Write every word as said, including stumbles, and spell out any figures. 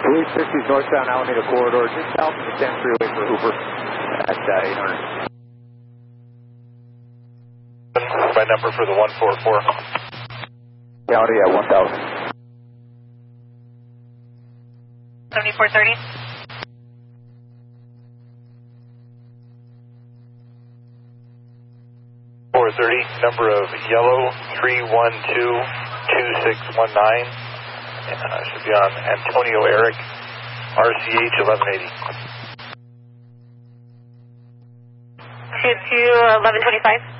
Blue sixties northbound Alameda corridor, just south of the ten freeway for Hooper at uh, eight hundred. My number for the one four four. County at one thousand. seventy-four thirty. four thirty, number of yellow three one two two six one nine. Uh, should be on Antonio Eric, R C H eleven eighty. two two eleven twenty-five.